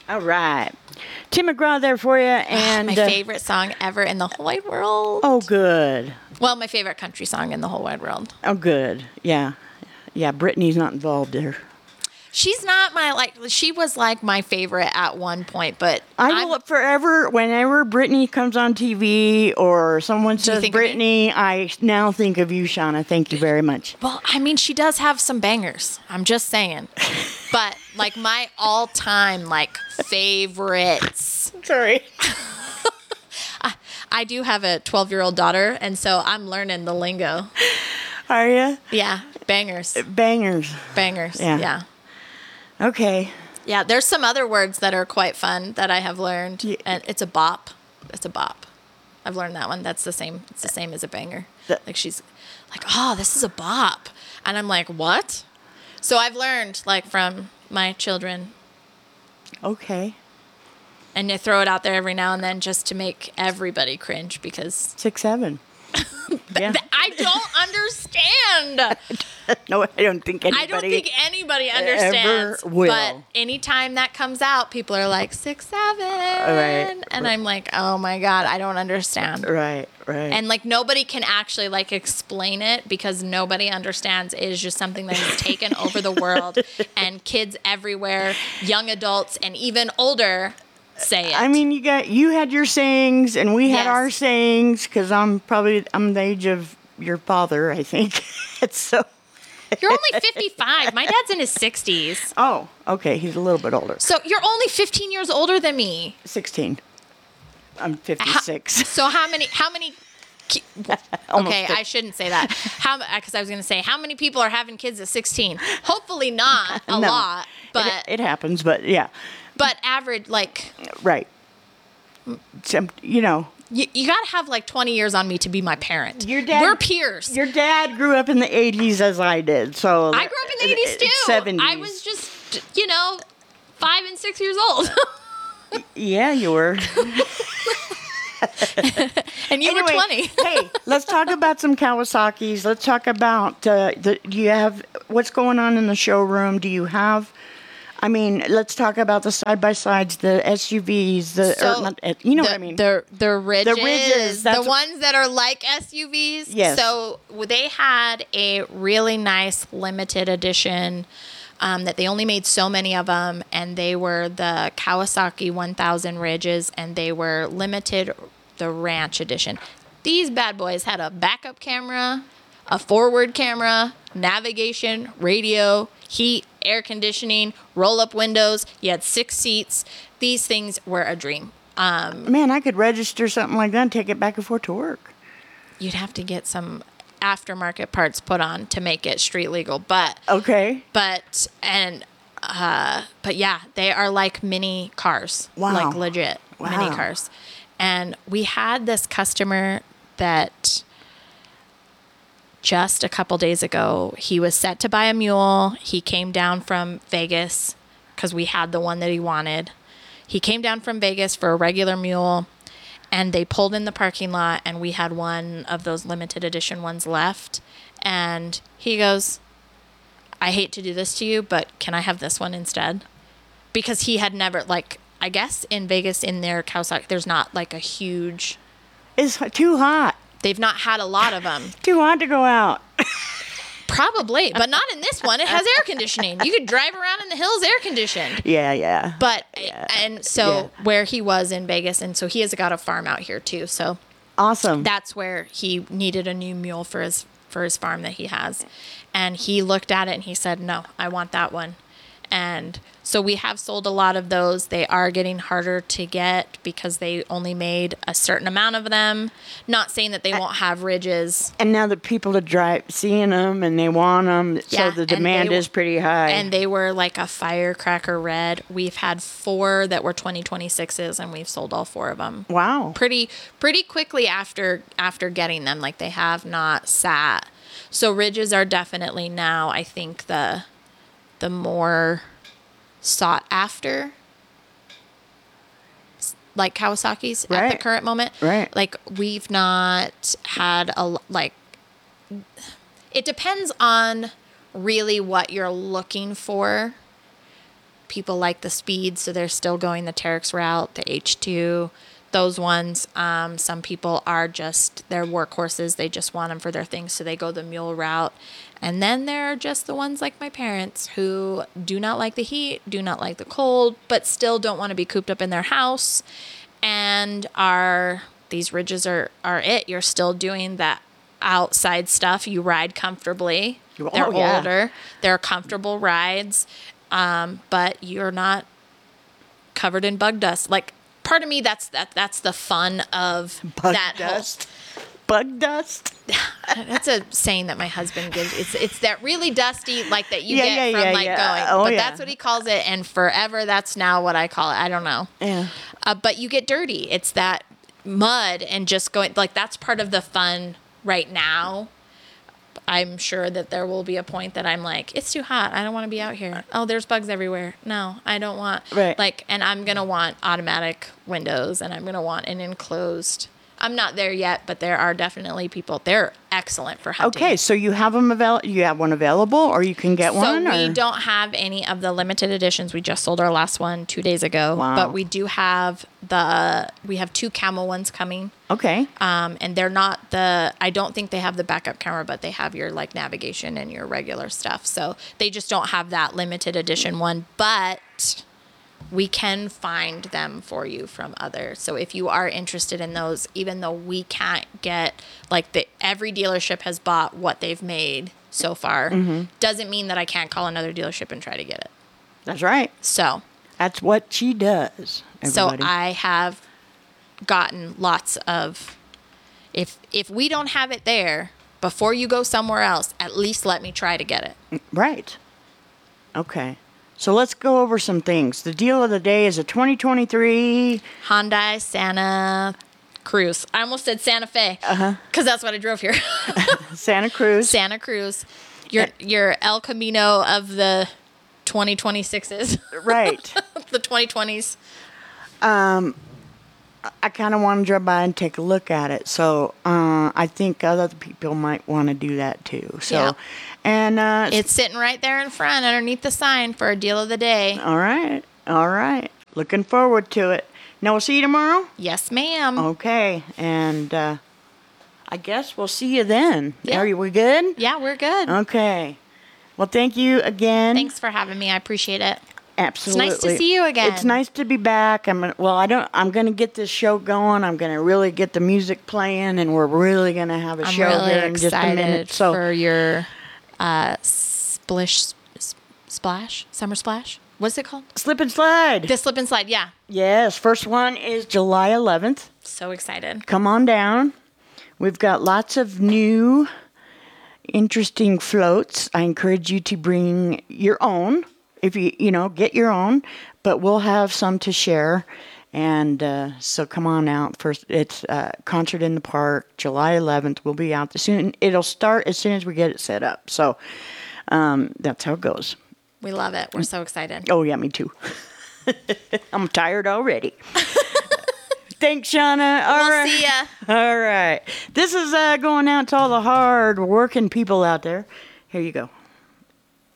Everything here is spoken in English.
All right. Tim McGraw there for you. And My favorite song ever in the whole wide world. Oh, good. Well, my favorite country song in the whole wide world. Oh, good. Yeah. Yeah, Brittany's not involved there. She's not she was like my favorite at one point, but I will forever, whenever Brittany comes on TV or someone says Brittany, I now think of you, Shauna. Thank you very much. Well, I mean, she does have some bangers. I'm just saying. But like my all-time favorites. Sorry. I do have a 12-year-old daughter, and so I'm learning the lingo. Are you? Yeah, bangers. Bangers. Yeah. Okay. Yeah, there's some other words that are quite fun that I have learned. Yeah. And it's a bop. It's a bop. I've learned that one. That's the same. It's the same as a banger. She's like, oh, this is a bop. And I'm like, what? So I've learned from my children. Okay. And I throw it out there every now and then just to make everybody cringe because 6'7". Yeah. I don't understand. No, I don't think anybody understands. Ever will. But anytime that comes out, people are like 6'7", right. And I'm like, oh my God, I don't understand. Right. And nobody can actually explain it because nobody understands. It is just something that has taken over the world, and kids everywhere, young adults, and even older say it. I mean, you had your sayings, and we had our sayings because I'm the age of your father, I think. So. You're only 55. My dad's in his 60s. Oh, okay. He's a little bit older. So you're only 15 years older than me. 16. I'm 56. So how many? Okay, I shouldn't say that. Because I was going to say, how many people are having kids at 16? Hopefully not a lot, but it happens. But yeah. But average, right. You got to have 20 years on me to be my parent. We're peers. Your dad grew up in the 80s as I did. So I grew up in the 80s too. 70s. I was just, 5 and 6 years old. Yeah, you were. And you were 20. Hey, let's talk about some Kawasaki's. Let's talk about, do you have, what's going on in the showroom? Do you have... let's talk about the side-by-sides, the SUVs, what I mean. The Ridges. The Ridges. The ones that are like SUVs. Yes. So they had a really nice limited edition that they only made so many of them, and they were the Kawasaki 1000 Ridges, and they were limited, the Ranch edition. These bad boys had a backup camera, a forward camera, navigation, radio, heat, air conditioning, roll-up windows. You had 6 seats. These things were a dream. Man, I could register something like that and take it back and forth to work. You'd have to get some aftermarket parts put on to make it street legal, but okay. But yeah, they are like mini cars. Wow. Legit wow. mini cars. And we had this customer that just a couple days ago, he was set to buy a mule. He came down from Vegas because we had the one that he wanted. He came down from Vegas for a regular mule, and they pulled in the parking lot, and we had one of those limited edition ones left. And he goes, I hate to do this to you, but can I have this one instead? Because he had never, I guess in Vegas, in their Kawasaki, there's not a huge... It's too hot. They've not had a lot of them. Too hot to go out. Probably, but not in this one. It has air conditioning. You could drive around in the hills air conditioned. Yeah. But, and so where he was in Vegas, and so he has got a farm out here too. So awesome. That's where he needed a new mule for his farm that he has. And he looked at it and he said, no, I want that one. And so we have sold a lot of those. They are getting harder to get because they only made a certain amount of them. Not saying that they won't have Ridges. And now the people that drive seeing them and they want them, so the demand is pretty high. And they were like a firecracker red. We've had 4 that were 2026s, and we've sold all 4 of them. Wow. Pretty quickly after getting them. They have not sat. So Ridges are definitely now, I think, the more sought after, Kawasaki's at the current moment. Right. We've not had it depends on really what you're looking for. people like the speed, so they're still going the Terex route, the H2, those ones. Some people are just, they're workhorses. They just want them for their things, so they go the mule route. And then there are just the ones like my parents who do not like the heat, do not like the cold, but still don't want to be cooped up in their house. And these ridges are it. You're still doing that outside stuff. You ride comfortably. They're older. They're comfortable rides. But you're not covered in bug dust. Like, part of me, that's the fun of Bug that dust. Bug dust. That's a saying that my husband gives. It's that really dusty, like that you Yeah, get yeah, from yeah, like yeah. going. Oh, But yeah. that's what he calls it, and forever that's now what I call it. I don't know. Yeah. But you get dirty. It's that mud and just going, like, that's part of the fun right now. I'm sure that there will be a point that I'm like, it's too hot. I don't want to be out here. Oh, there's bugs everywhere. No, I don't want. Right. Like, and I'm going to want automatic windows, and I'm going to want an enclosed. I'm not there yet, but there are definitely people. They're excellent for hunting. Okay, so you have them you have one available, or you can get one. So we or? don't have any of the limited editions. We just sold our last one 2 days ago. Wow. But we do have we have 2 camel ones coming. Okay. And they're not I don't think they have the backup camera, but they have your like navigation and your regular stuff. So they just don't have that limited edition one, but we can find them for you from others. So if you are interested in those, even though we can't get, like, every dealership has bought what they've made so far, doesn't mean that I can't call another dealership and try to get it. That's right. So That's what she does. Everybody. So I have gotten lots of, if we don't have it there, before you go somewhere else, at least let me try to get it. Right. Okay. So let's go over some things. The deal of the day is a 2023 Hyundai Santa Cruz. I almost said Santa Fe. Because that's what I drove here. Santa Cruz. Santa Cruz. Your El Camino of the 2026s. Right. The 2020s. I kind of want to drive by and take a look at it. So I think other people might want to do that too. So, Yeah. And It's sitting right there in front underneath the sign for a deal of the day. all right. All right. Looking forward to it. Now we'll see you tomorrow. Yes, ma'am. Okay. And I guess we'll see you then. Yeah. We good? Yeah, we're good. Okay. Well, thank you again. Thanks for having me. I appreciate it. Absolutely. It's nice to see you again. It's nice to be back. I'm going to get this show going. I'm going to really get the music playing, and we're really going to have a I'm show really here in just a minute. excited So for your summer splash. What's it called? slip and slide. The slip and slide. Yeah. Yes, first one is July 11th. So excited. Come on down. We've got lots of new, interesting floats. I encourage you to bring your own. If get your own, but we'll have some to share. And so come on out. First, it's concert in the park, July 11th. We'll be out soon. It'll start as soon as we get it set up. So that's how it goes. We love it. We're so excited. Oh, yeah, me too. I'm tired already. Thanks, Shauna. All right. We'll see ya. All right. This is going out to all the hard working people out there. Here you go.